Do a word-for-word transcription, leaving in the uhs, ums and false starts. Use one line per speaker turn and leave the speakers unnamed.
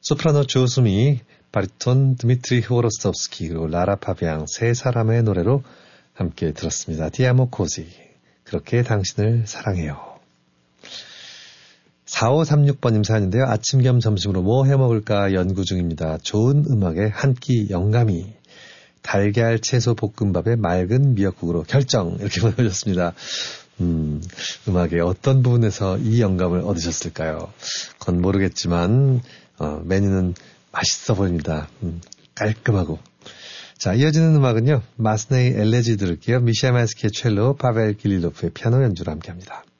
소프라노 조수미, 바리톤 드미트리 호로스tov스키, 그리고 라라 파비앙 세 사람의 노래로 함께 들었습니다. 디아모 코지, 그렇게 당신을 사랑해요. 사오삼육 번님 사연인데요. 아침 겸 점심으로 뭐 해먹을까 연구 중입니다. 좋은 음악에 한 끼 영감이. 달걀 채소 볶음밥에 맑은 미역국으로 결정. 이렇게 보내주셨습니다. 음, 음악의 어떤 부분에서 이 영감을 얻으셨을까요? 그건 모르겠지만 어, 메뉴는 맛있어 보입니다. 음, 깔끔하고. 자, 이어지는 음악은요. 마스네이 엘레지 들을게요. 미샤 마스키의 첼로, 파벨 길리로프의 피아노 연주로 함께합니다.